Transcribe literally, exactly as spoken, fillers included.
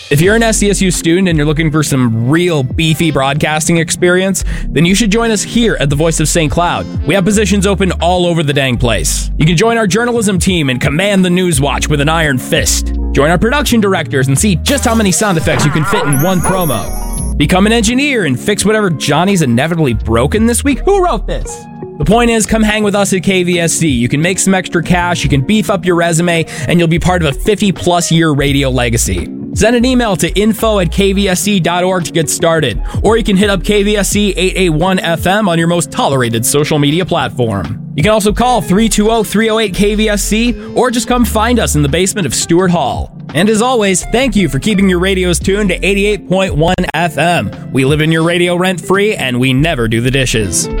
If you're an S D S U student and you're looking for some real beefy broadcasting experience, then you should join us here at the Voice of Saint Cloud. We have positions open all over the dang place. You can join our journalism team and command the news watch with an iron fist. Join our production directors and see just how many sound effects you can fit in one promo. Become an engineer and fix whatever Johnny's inevitably broken this week. Who wrote this? The point is, come hang with us at K V S C. You can make some extra cash, you can beef up your resume, and you'll be part of a fifty-plus year radio legacy. Send an email to info at k v s c dot org to get started. Or you can hit up K V S C eight eighty-one F M on your most tolerated social media platform. You can also call three two zero, three zero eight, K V S C or just come find us in the basement of Stewart Hall. And as always, thank you for keeping your radios tuned to eighty-eight point one F M. We live in your radio rent-free and we never do the dishes.